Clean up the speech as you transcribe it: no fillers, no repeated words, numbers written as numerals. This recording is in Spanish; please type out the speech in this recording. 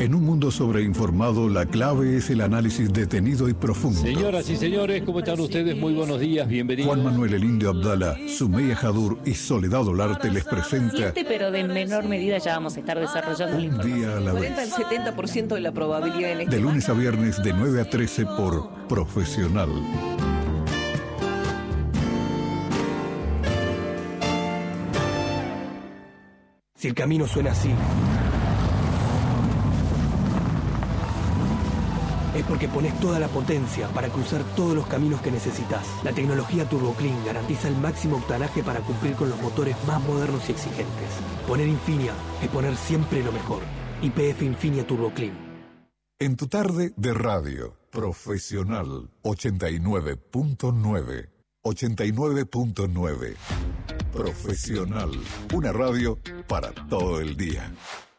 En un mundo sobreinformado, la clave es el análisis detenido y profundo. Señoras y señores, ¿cómo están ustedes? Muy buenos días, bienvenidos. Juan Manuel El Indio Abdala, Sumeyya Jadur y Soledad Olarte les presenta... Pero de menor medida ya vamos a estar desarrollando Un día a la vez. 40 al 70% de la probabilidad en este De lunes a viernes de 9 a 13 por Profesional. Si el camino suena así, es porque pones toda la potencia para cruzar todos los caminos que necesitas. La tecnología Turbo Clean garantiza el máximo octanaje para cumplir con los motores más modernos y exigentes. Poner Infinia es poner siempre lo mejor. YPF Infinia Turbo Clean. En tu tarde de radio, Profesional 89.9. 89.9. Profesional, una radio para todo el día.